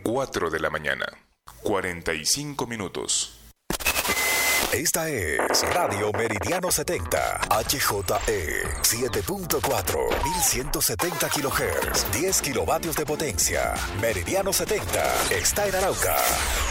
4 de la mañana. 45 minutos. Esta es Radio Meridiano 70, HJE 7.4, 1170 kHz, 10 kilovatios de potencia. Meridiano 70 está en Arauca.